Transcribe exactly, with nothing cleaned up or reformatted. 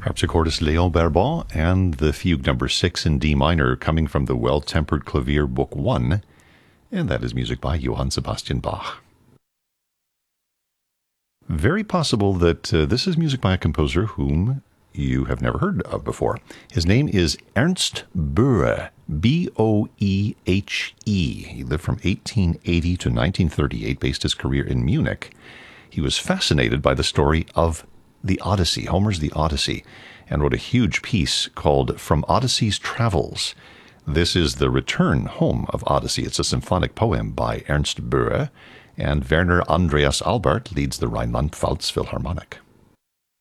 Harpsichordist Léon Barbon and the Fugue number six in D minor, coming from the Well-Tempered Clavier Book one, and that is music by Johann Sebastian Bach. Very possible that uh, this is music by a composer whom you have never heard of before. His name is Ernst Boehe, B O E H E. He lived from eighteen eighty to nineteen thirty-eight, based his career in Munich. He was fascinated by the story of the Odyssey, Homer's The Odyssey, and wrote a huge piece called From Odyssey's Travels. This is the return home of Odyssey. It's a symphonic poem by Ernst Boehe, and Werner Andreas Albert leads the Rhineland-Pfalz Philharmonic.